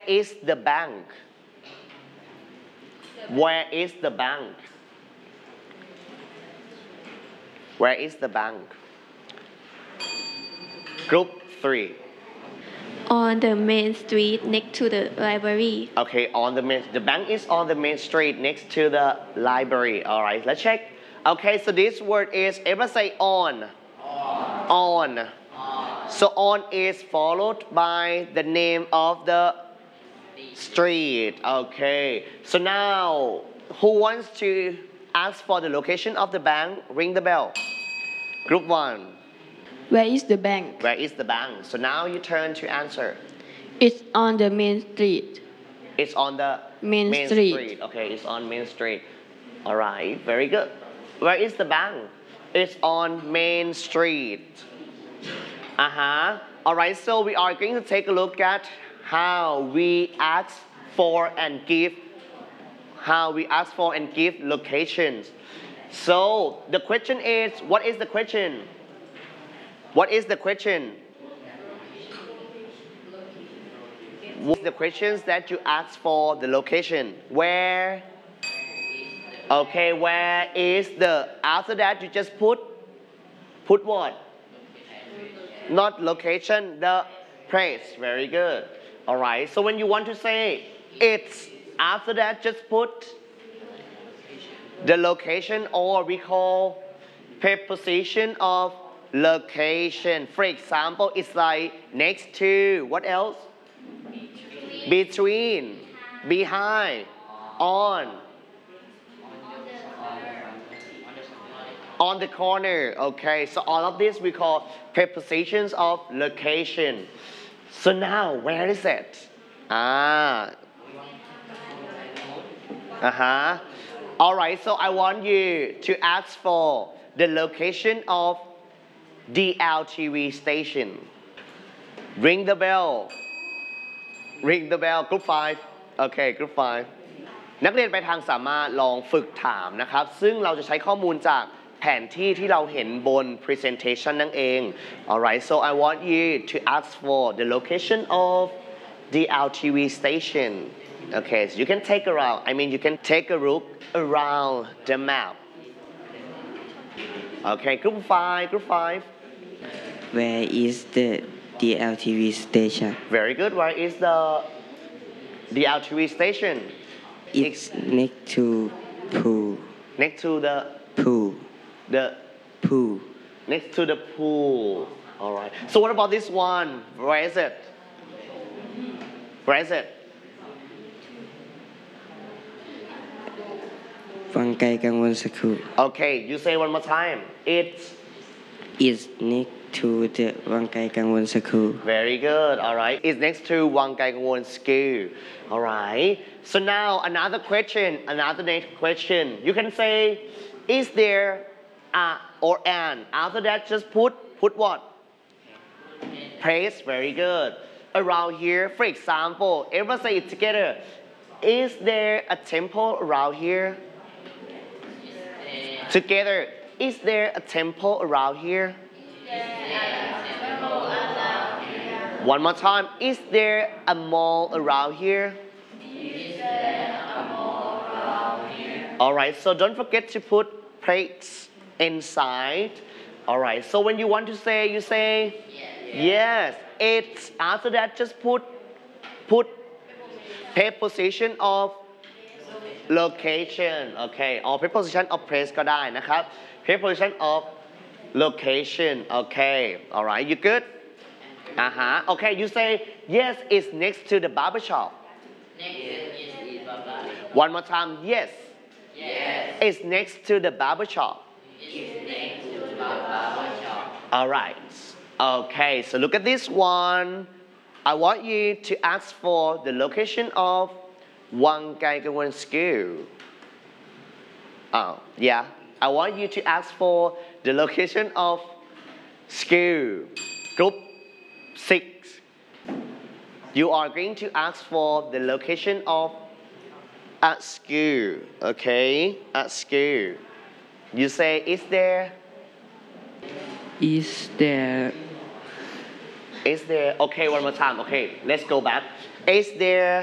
is the bank? Where is the bank? Where is the bank? Group 3. On the main street next to the library. Okay, the bank is on the main street next to the library. All right, let's check. Okay, so this word is, everyone say on. On. So on is followed by the name of the street. Okay, so now who wants to ask for the location of the bank? Ring the bell. Group 1. Where is the bank? Where is the bank? So now you turn to answer. It's on the main street. It's on the Main street. Okay, it's on Main Street. All right, very good. Where is the bank? It's on Main Street. All right, so we are going to take a look at how we ask for and give locations. So the question is, what is the question? What is the question? What the questions that you ask for the location? Where? Okay, where is the? After that, you just put what? Not location, the place. Very good. All right. So when you want to say it's, after that, just put the location, or we call preposition of location. For example, it's like next to. What else? Between, behind, on the corner. Okay, so all of this we call prepositions of location. So now, where is it? All right, so I want you to ask for the location of DLTV station. Ring the bell. Ring the bell. Group 5. Okay, Group 5. นักเรียนไปทางสามารถลองฝึกถามนะครับซึ่งเราจะใช้ข้อมูลจากแผนที่ที่เราเห็นบน presentation นั่นเอง Alright, so I want you to ask for the location of the LTV station. Okay, so you can take you can take a look around the map. Okay, Group 5. Group 5. Where is the DLTV station? Very good. Where is the DLTV station? It's next to pool. Next to the Pool. the Pool. next to the pool. All right. So what about this one? Where is it? Where is it? วังไกลกังวลสคูล Okay, you say one more time. It's is next to the วังไกลกังวลสคูล very good. All right. It's next to Wang Gai Gangwon School. All right. So now another next question. You can say, is there a or an? After that, just put what? Place. Very good. Around here, for example, everyone say it together. Is there a temple around here? Together. Is there a temple around here? One more time. Is there a mall around here? Alright, so don't forget to put plates inside. Alright, so when you want to say, you say yes. It's, after that, just put preposition of location. Okay, or preposition of place ก็ได้นะครับ preposition of location. Okay, alright, you good? Okay, you say yes, it's next to the barber shop. One more time, yes. It's next to the barber shop. Alright. Okay, so look at this one. I want you to ask for the location of Wang Gai Gangwon School. Yeah. I want you to ask for the location of school. Group 6. You are going to ask for the location of at school. Okay, at school. You say, is there? is there Is there? Okay, one more time. Okay, let's go back. Is there